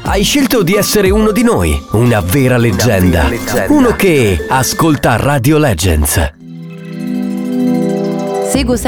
Hai scelto di essere uno di noi, una vera leggenda. Uno che ascolta Radio Legends. Seguo